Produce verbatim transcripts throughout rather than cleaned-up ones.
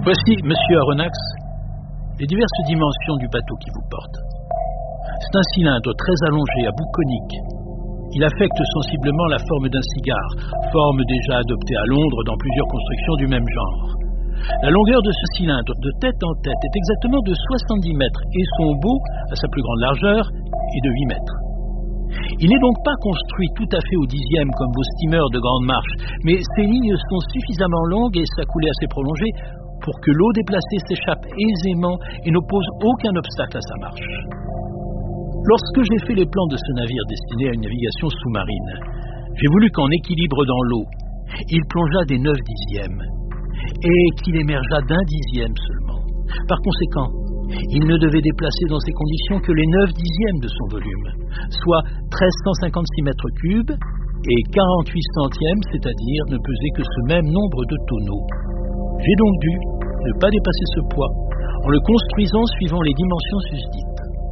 Voici, monsieur Aronnax, les diverses dimensions du bateau qui vous porte. C'est un cylindre très allongé, à bout conique. Il affecte sensiblement la forme d'un cigare, forme déjà adoptée à Londres dans plusieurs constructions du même genre. La longueur de ce cylindre, de tête en tête, est exactement de soixante-dix mètres et son bout, à sa plus grande largeur, est de huit mètres. Il n'est donc pas construit tout à fait au dixième comme vos steamers de grande marche, mais ses lignes sont suffisamment longues et sa coulée assez prolongée pour que l'eau déplacée s'échappe aisément et n'oppose aucun obstacle à sa marche. Lorsque j'ai fait les plans de ce navire destiné à une navigation sous-marine, j'ai voulu qu'en équilibre dans l'eau, il plongeât des neuf dixièmes et qu'il émergeât d'un dixième seulement. Par conséquent, il ne devait déplacer dans ces conditions que les neuf dixièmes de son volume, soit mille trois cent cinquante-six mètres cubes et quarante-huit centièmes, c'est-à-dire ne peser que ce même nombre de tonneaux. J'ai donc dû ne pas dépasser ce poids en le construisant suivant les dimensions susdites.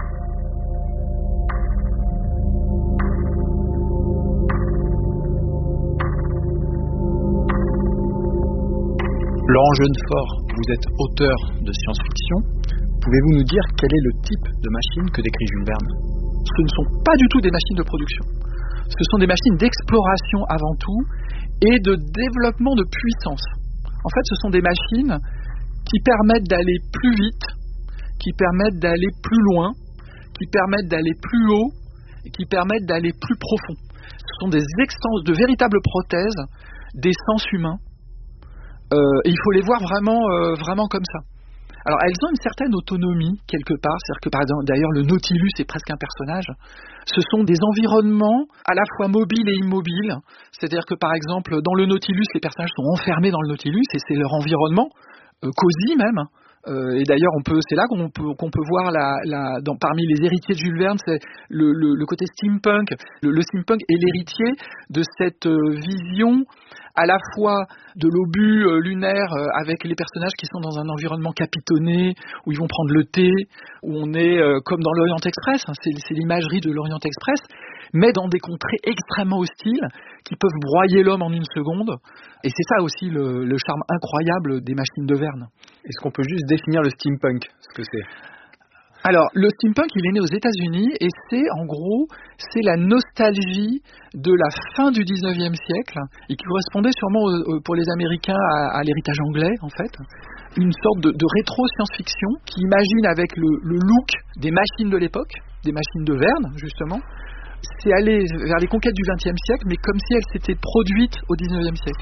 Laurent Jeunefort, vous êtes auteur de science-fiction. Pouvez-vous nous dire quel est le type de machine que décrit Jules Verne? Ce ne sont pas du tout des machines de production. Ce sont des machines d'exploration avant tout et de développement de puissance. En fait, ce sont des machines qui permettent d'aller plus vite, qui permettent d'aller plus loin, qui permettent d'aller plus haut et qui permettent d'aller plus profond. Ce sont des extensions, de véritables prothèses des sens humains. Euh, et il faut les voir vraiment, euh, vraiment comme ça. Alors, elles ont une certaine autonomie quelque part, c'est-à-dire que par exemple, d'ailleurs, le Nautilus est presque un personnage. Ce sont des environnements à la fois mobiles et immobiles. C'est-à-dire que par exemple, dans le Nautilus, les personnages sont enfermés dans le Nautilus et c'est leur environnement, euh, cosy même. Euh, et d'ailleurs, on peut, c'est là qu'on peut, qu'on peut voir la, la, dans, parmi les héritiers de Jules Verne, c'est le, le, le côté steampunk. Le, le steampunk est l'héritier de cette euh, vision à la fois de l'obus euh, lunaire euh, avec les personnages qui sont dans un environnement capitonné, où ils vont prendre le thé, où on est euh, comme dans l'Orient Express, hein, c'est, c'est l'imagerie de l'Orient Express, mais dans des contrées extrêmement hostiles qui peuvent broyer l'homme en une seconde. Et c'est ça aussi le, le charme incroyable des machines de Verne. Est-ce qu'on peut juste définir le steampunk, ce que c'est? Alors, le steampunk, il est né aux États-Unis et c'est, en gros, c'est la nostalgie de la fin du dix-neuvième siècle et qui correspondait sûrement au, pour les Américains à, à l'héritage anglais, en fait. Une sorte de, de rétro-science-fiction qui imagine avec le, le look des machines de l'époque, des machines de Verne, justement, c'est aller vers les conquêtes du vingtième siècle, mais comme si elles s'étaient produites au dix-neuvième siècle.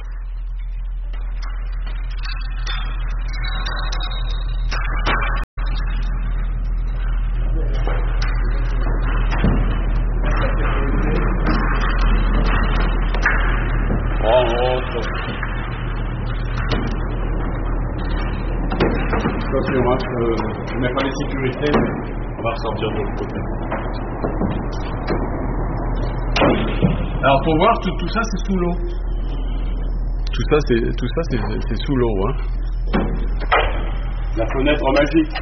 Attention, hein, euh, je ne mets pas les sécurités, mais on va ressortir de l'autre côté. Alors pour voir, tout, tout ça c'est sous l'eau. Tout ça c'est, tout ça c'est, c'est sous l'eau. Hein. La fenêtre magique.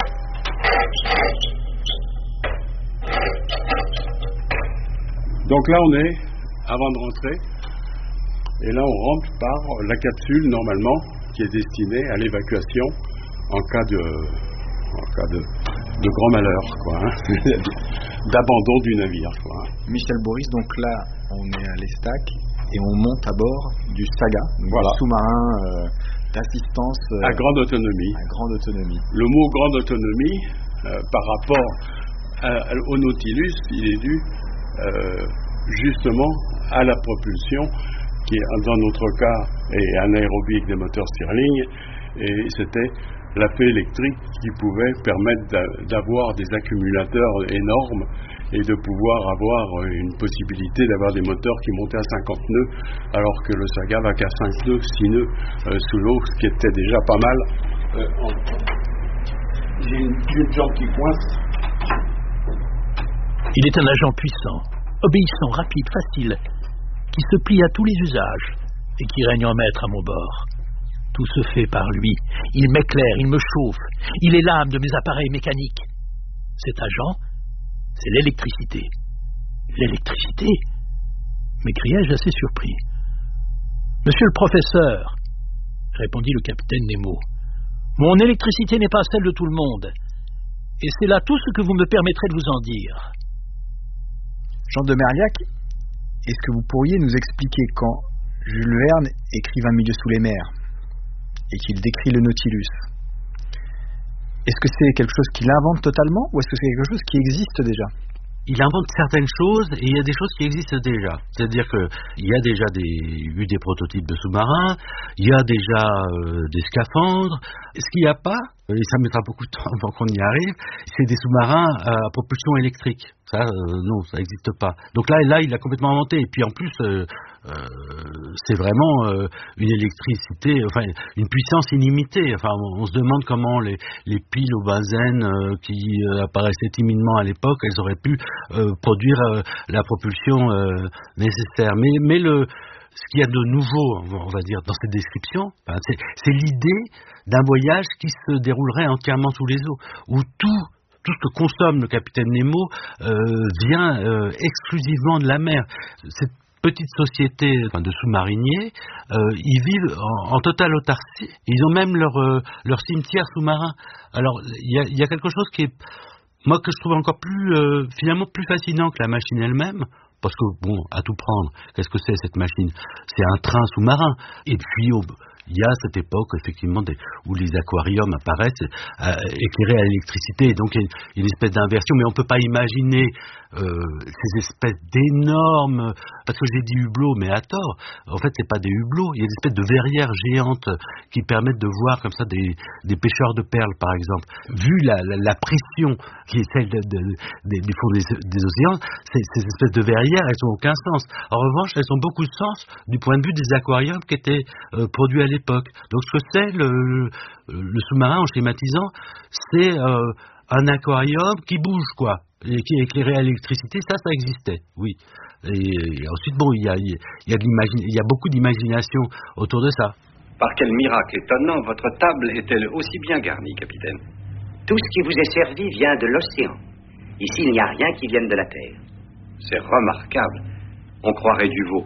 Donc là on est avant de rentrer. Et là, on rentre par la capsule, normalement, qui est destinée à l'évacuation en cas de, en cas de, de grand malheur, quoi, hein, d'abandon du navire, quoi. Michel Boris, donc là, on est à l'Estac et on monte à bord du Saga, voilà. Sous-marin euh, d'assistance euh, à grande autonomie. À grande autonomie. Le mot grande autonomie, euh, par rapport à, à, au Nautilus, il est dû euh, justement à la propulsion qui dans notre cas est anaérobie avec des moteurs Stirling, et c'était la paix électrique qui pouvait permettre d'avoir des accumulateurs énormes et de pouvoir avoir une possibilité d'avoir des moteurs qui montaient à cinquante nœuds, alors que le Saga va qu'à cinq nœuds, six nœuds euh, sous l'eau, ce qui était déjà pas mal. Euh, en... J'ai une, une jambe qui coince. Il est un agent puissant, obéissant, rapide, facile, qui se plie à tous les usages et qui règne en maître à mon bord. Tout se fait par lui. Il m'éclaire, il me chauffe. Il est l'âme de mes appareils mécaniques. Cet agent, c'est l'électricité. L'électricité ? m'écriai-je assez surpris. Monsieur le professeur, répondit le capitaine Nemo, Mon électricité n'est pas celle de tout le monde. Et c'est là tout ce que vous me permettrez de vous en dire. Jean de Merliac, est-ce que vous pourriez nous expliquer quand Jules Verne écrit vingt milieux sous les mers et qu'il décrit le Nautilus, est-ce que c'est quelque chose qu'il invente totalement ou est-ce que c'est quelque chose qui existe déjà? Il invente certaines choses et il y a des choses qui existent déjà. C'est-à-dire qu'il y a déjà des, eu des prototypes de sous-marins, il y a déjà euh, des scaphandres. Ce qu'il n'y a pas, et ça mettra beaucoup de temps avant qu'on y arrive, c'est des sous-marins à propulsion électrique. Ça, euh, non, ça n'existe pas. Donc là, là, il a complètement inventé. Et puis en plus, euh, euh, c'est vraiment euh, une électricité, enfin une puissance illimitée. Enfin, on, on se demande comment les, les piles au benzène euh, qui euh, apparaissaient timidement à l'époque, elles auraient pu euh, produire euh, la propulsion euh, nécessaire. Mais, mais le, ce qu'il y a de nouveau, on va dire, dans cette description, enfin, c'est, c'est l'idée d'un voyage qui se déroulerait entièrement sous les eaux, où tout Tout ce que consomme le capitaine Nemo euh, vient euh, exclusivement de la mer. Cette petite société enfin, de sous-mariniers, euh, ils vivent en, en totale autarcie. Ils ont même leur, euh, leur cimetière sous-marin. Alors, il y a, y a quelque chose qui est, moi, que je trouve encore plus, euh, finalement, plus fascinant que la machine elle-même. Parce que, bon, à tout prendre, qu'est-ce que c'est cette machine? C'est un train sous-marin. Et puis, au, il y a cette époque, effectivement, des, où les aquariums apparaissent euh, éclairés à l'électricité. Donc, il y a une espèce d'inversion, mais on ne peut pas imaginer euh, ces espèces d'énormes... Parce que j'ai dit hublots, mais à tort. En fait, ce n'est pas des hublots. Il y a des espèces de verrières géantes qui permettent de voir comme ça des, des pêcheurs de perles, par exemple. Vu la, la, la pression qui est celle de, de, de, du fond des, des océans, ces, ces espèces de verrières, elles n'ont aucun sens. En revanche, elles ont beaucoup de sens du point de vue des aquariums qui étaient euh, produits à l'époque. Donc ce que c'est le, le, le sous-marin en schématisant, c'est euh, un aquarium qui bouge quoi, et qui est éclairé à l'électricité, ça ça existait, oui. Et, et ensuite bon, il y a, il y a de l'imagine, il y a beaucoup d'imagination autour de ça. Par quel miracle étonnant, votre table est-elle aussi bien garnie, capitaine? Tout ce qui vous est servi vient de l'océan. Ici, il n'y a rien qui vienne de la terre. C'est remarquable. On croirait du veau.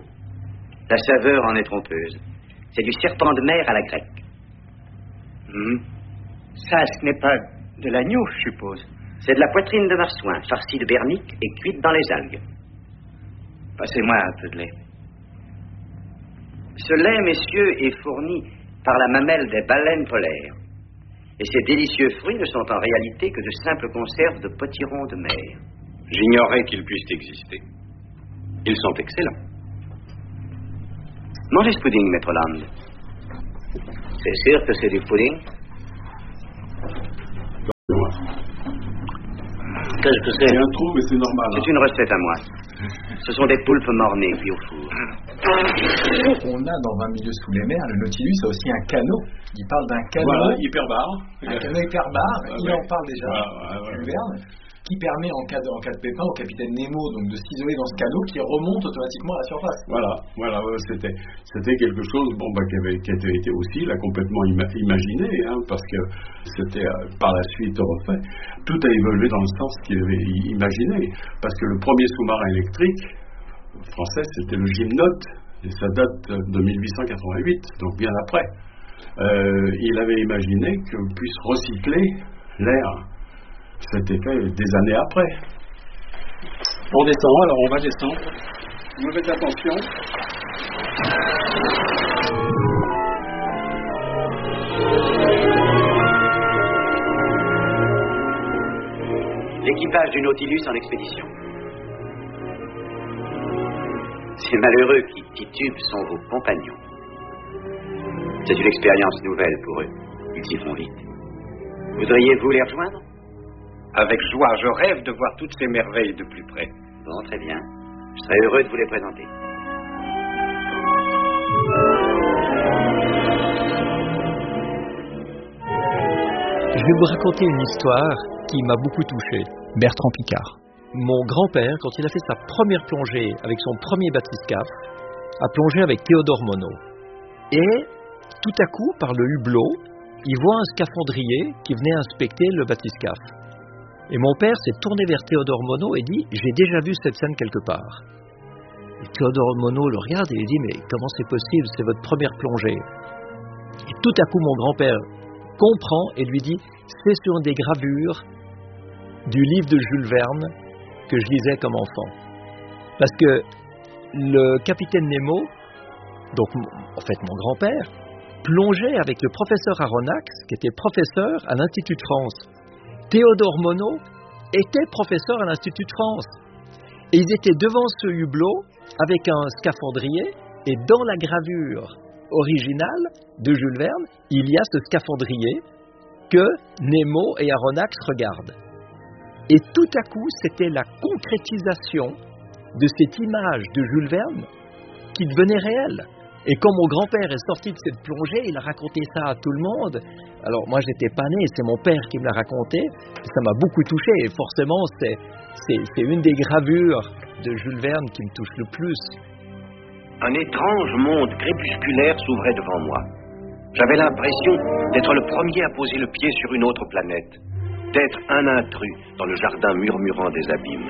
La saveur en est trompeuse. C'est du serpent de mer à la grecque. Mmh. Ça, ce n'est pas de l'agneau, je suppose. C'est de la poitrine de marsouin, farcie de bernique et cuite dans les algues. Passez-moi un peu de lait. Ce lait, messieurs, est fourni par la mamelle des baleines polaires. Et ces délicieux fruits ne sont en réalité que de simples conserves de potirons de mer. J'ignorais qu'ils puissent exister. Ils sont excellents. Mangez ce pudding, maître Land. C'est sûr que c'est du pudding? Qu'est-ce que c'est? C'est un trou, mais c'est normal. C'est hein. une recette à moi. Ce sont des poulpes mornées cuits au four. On a dans vingt milieux sous les mers, le Nautilus a aussi un canot. Il parle d'un canot. Voilà, hyperbare. Un canot hyperbare. Ah, il ouais. en parle déjà. Ah, ouais, ouais, Jules ouais. Verne, qui permet en cas de, en cas de pépin au capitaine Nemo donc de s'isoler dans ce canot qui remonte automatiquement à la surface. Voilà, voilà, ouais, c'était, c'était quelque chose bon, bah, qui, avait, qui avait été aussi là, complètement ima- imaginé, hein, parce que c'était euh, par la suite refait. Tout a évolué dans le sens qu'il avait imaginé, parce que le premier sous-marin électrique français, c'était le Gymnote, et ça date de dix-huit cent quatre-vingt-huit, donc bien après. Euh, il avait imaginé qu'on puisse recycler l'air. C'était fait des années après. On descend, alors on va descendre. Vous faites attention. L'équipage du Nautilus en expédition. Ces malheureux qui titubent sont vos compagnons. C'est une expérience nouvelle pour eux. Ils y vont vite. Voudriez-vous les rejoindre? Avec joie, je rêve de voir toutes ces merveilles de plus près. Bon, très bien. Je serai heureux de vous les présenter. Je vais vous raconter une histoire qui m'a beaucoup touché. Bertrand Piccard. Mon grand-père, quand il a fait sa première plongée avec son premier bathyscaphe, a plongé avec Théodore Monod. Et tout à coup, par le hublot, il voit un scaphandrier qui venait inspecter le bathyscaphe. Et mon père s'est tourné vers Théodore Monod et dit « J'ai déjà vu cette scène quelque part ». Et Théodore Monod le regarde et lui dit « Mais comment c'est possible? C'est votre première plongée ». Et tout à coup, mon grand-père comprend et lui dit « C'est sur des gravures du livre de Jules Verne que je lisais comme enfant. » Parce que le capitaine Nemo, donc en fait mon grand-père, plongeait avec le professeur Aronnax, qui était professeur à l'Institut de France. Théodore Monod était professeur à l'Institut de France. Et ils étaient devant ce hublot avec un scaphandrier, et dans la gravure originale de Jules Verne, il y a ce scaphandrier que Nemo et Aronnax regardent. Et tout à coup, c'était la concrétisation de cette image de Jules Verne qui devenait réelle. Et quand mon grand-père est sorti de cette plongée, il a raconté ça à tout le monde. Alors moi, j'étais pas né, c'est mon père qui me l'a raconté. Ça m'a beaucoup touché et forcément, c'est, c'est, c'est une des gravures de Jules Verne qui me touche le plus. Un étrange monde crépusculaire s'ouvrait devant moi. J'avais l'impression d'être le premier à poser le pied sur une autre planète, d'être un intrus dans le jardin murmurant des abîmes.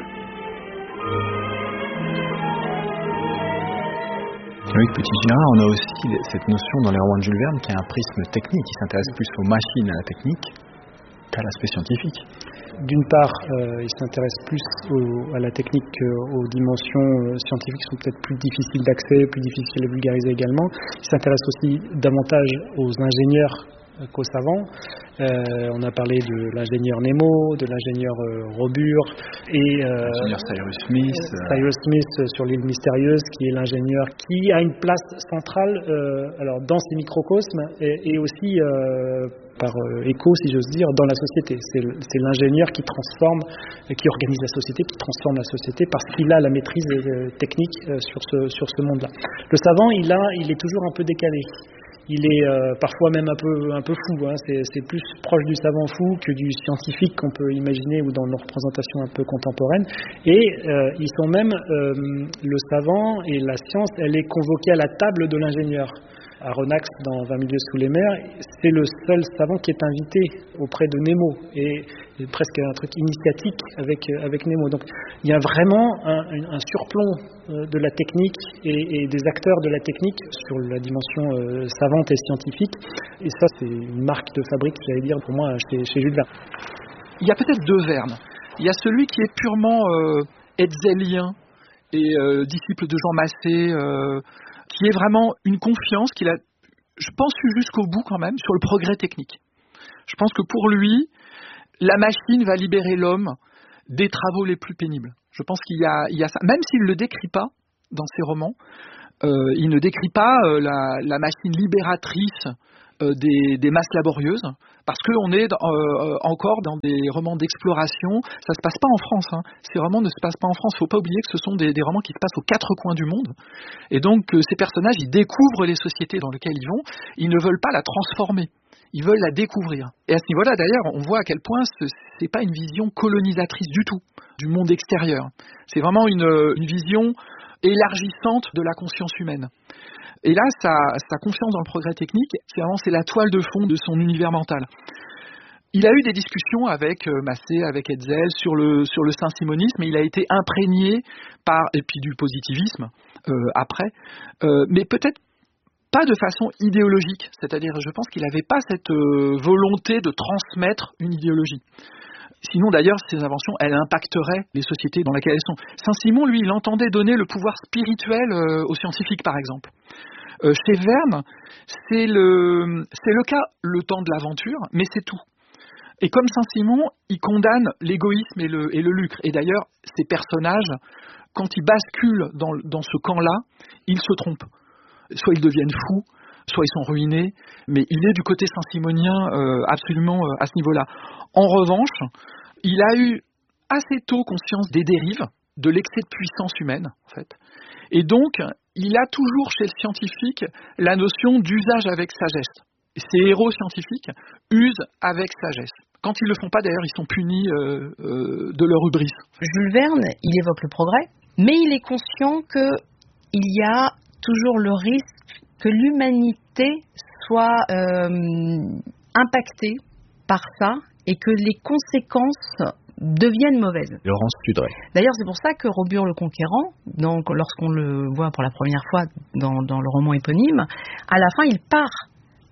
Avec Petit-Girard, on a aussi cette notion dans les romans de Jules Verne qui a un prisme technique, qui s'intéresse plus aux machines, à la technique, qu'à l'aspect scientifique. D'une part, euh, il s'intéresse plus au, à la technique qu'aux dimensions euh, scientifiques qui sont peut-être plus difficiles d'accès, plus difficiles à vulgariser également. Il s'intéresse aussi davantage aux ingénieurs euh, qu'aux savants. Euh, on a parlé de l'ingénieur Nemo, de l'ingénieur euh, Robur et euh, l'ingénieur Cyrus Smith. Euh, Cyrus Smith sur l'île mystérieuse, qui est l'ingénieur qui a une place centrale euh, alors dans ces microcosmes et, et aussi euh, par euh, écho, si j'ose dire, dans la société. C'est, c'est l'ingénieur qui transforme, euh, qui organise la société, qui transforme la société parce qu'il a la maîtrise euh, technique euh, sur ce sur ce monde-là. Le savant, il a, il est toujours un peu décalé. Il est euh, parfois même un peu, un peu fou, hein. c'est, c'est plus proche du savant fou que du scientifique qu'on peut imaginer ou dans nos représentations un peu contemporaines. Et euh, ils sont même, euh, le savant et la science, elle est convoquée à la table de l'ingénieur. Aronnax, dans vingt milieux sous les mers, c'est le seul savant qui est invité auprès de Nemo, et, et presque un truc initiatique avec, avec Nemo. Donc il y a vraiment un, un surplomb de la technique et, et des acteurs de la technique sur la dimension euh, savante et scientifique, et ça c'est une marque de fabrique, j'allais dire, pour moi, chez, chez Jules Verne. Il y a peut-être deux Verne. Il y a celui qui est purement euh, hetzelien et euh, disciple de Jean Massé, euh, qui est vraiment une confiance qu'il a, je pense, eu jusqu'au bout quand même, sur le progrès technique. Je pense que pour lui, la machine va libérer l'homme des travaux les plus pénibles. Je pense qu'il y a, il y a ça. Même s'il ne le décrit pas dans ses romans, euh, il ne décrit pas euh, la, la machine libératrice euh, des, des masses laborieuses, parce qu'on est dans, euh, encore dans des romans d'exploration. Ça ne se passe pas en France, hein. Ces romans ne se passent pas en France. Il ne faut pas oublier que ce sont des, des romans qui se passent aux quatre coins du monde. Et donc, euh, ces personnages, ils découvrent les sociétés dans lesquelles ils vont. Ils ne veulent pas la transformer. Ils veulent la découvrir. Et à ce niveau-là, d'ailleurs, on voit à quel point ce n'est pas une vision colonisatrice du tout du monde extérieur. C'est vraiment une, une vision élargissante de la conscience humaine. Et là, sa, sa confiance dans le progrès technique, c'est vraiment c'est la toile de fond de son univers mental. Il a eu des discussions avec Massé, avec Hetzel sur le, sur le saint-simonisme, et il a été imprégné par, et puis du positivisme euh, après, euh, mais peut-être pas de façon idéologique, c'est-à-dire je pense qu'il n'avait pas cette euh, volonté de transmettre une idéologie. Sinon d'ailleurs ces inventions, elles impacteraient les sociétés dans lesquelles elles sont. Saint-Simon, lui, il entendait donner le pouvoir spirituel euh, aux scientifiques par exemple. Euh, chez Verne, c'est le, c'est le cas, le temps de l'aventure, mais c'est tout. Et comme Saint-Simon, il condamne l'égoïsme et le, et le lucre. Et d'ailleurs, ces personnages, quand ils basculent dans, dans ce camp-là, ils se trompent. Soit ils deviennent fous, soit ils sont ruinés, mais il est du côté saint-simonien euh, absolument euh, à ce niveau-là. En revanche, il a eu assez tôt conscience des dérives, de l'excès de puissance humaine, en fait. Et donc, il a toujours chez le scientifique la notion d'usage avec sagesse. Ces héros scientifiques usent avec sagesse. Quand ils ne le font pas, d'ailleurs, ils sont punis euh, euh, de leur hubris. Jules Verne, il évoque le progrès, mais il est conscient qu'il y a toujours le risque que l'humanité soit euh, impactée par ça et que les conséquences deviennent mauvaises. Laurence Tudret. D'ailleurs, c'est pour ça que Robur le Conquérant, donc, lorsqu'on le voit pour la première fois dans, dans le roman éponyme, à la fin, il part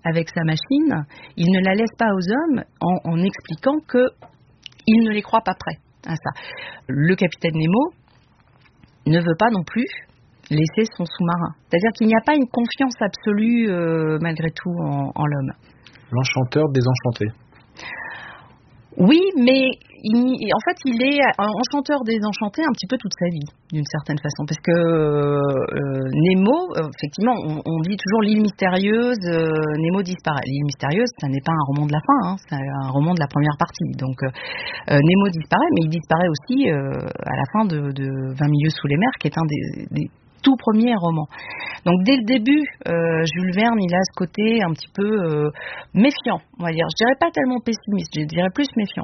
avec sa machine, il ne la laisse pas aux hommes en, en expliquant qu'il ne les croit pas prêts à ça. Le capitaine Nemo ne veut pas non plus laisser son sous-marin. C'est-à-dire qu'il n'y a pas une confiance absolue, euh, malgré tout, en, en l'homme. L'enchanteur désenchanté. Oui, mais il, en fait, il est un enchanteur désenchanté un petit peu toute sa vie, d'une certaine façon. Parce que euh, Nemo, euh, effectivement, on, on dit toujours l'île mystérieuse, euh, Nemo disparaît. L'île mystérieuse, ça n'est pas un roman de la fin, hein, c'est un roman de la première partie. Donc, euh, euh, Nemo disparaît, mais il disparaît aussi euh, à la fin de, de vingt milieux sous les mers, qui est un des, des tout premier roman. Donc dès le début, euh, Jules Verne, il a ce côté un petit peu euh, méfiant, on va dire. Je dirais pas tellement pessimiste, je dirais plus méfiant.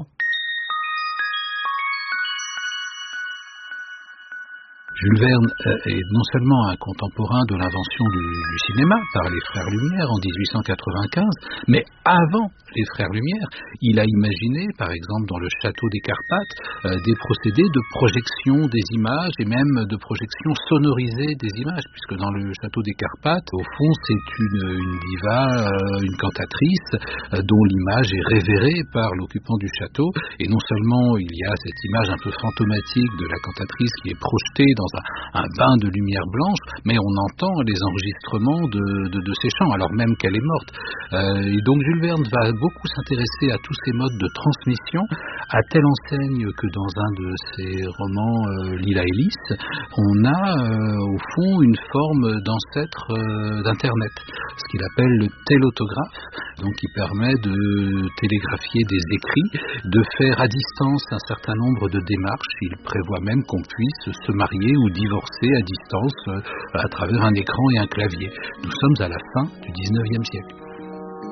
Jules Verne est non seulement un contemporain de l'invention du, du cinéma par les Frères Lumière en dix-huit cent quatre-vingt-quinze, mais avant les Frères Lumière, il a imaginé, par exemple dans le Château des Carpates, euh, des procédés de projection des images et même de projection sonorisée des images, puisque dans le Château des Carpates, au fond, c'est une, une diva, euh, une cantatrice, euh, dont l'image est révérée par l'occupant du château, et non seulement il y a cette image un peu fantomatique de la cantatrice qui est projetée dans un, un bain de lumière blanche, mais on entend les enregistrements de, de, de ces chants, alors même qu'elle est morte. Euh, et donc Jules Verne va beaucoup s'intéresser à tous ces modes de transmission, à telle enseigne que dans un de ses romans, euh, Lila et Lys, on a euh, au fond une forme d'ancêtre euh, d'Internet, ce qu'il appelle le téléautographe, donc qui permet de télégraphier des écrits, de faire à distance un certain nombre de démarches. Il prévoit même qu'on puisse se marier ou divorcer à distance euh, à travers un écran et un clavier. Nous sommes à la fin du dix-neuvième siècle.